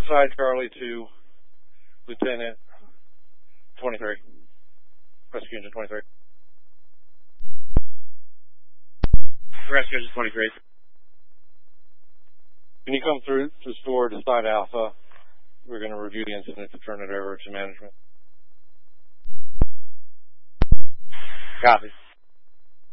Side Charlie to Lieutenant 23. Rescue Engine 23. Rescue Engine 23. Can you come through to store to Side Alpha? We're going to review the incident to turn it over to management. Copy.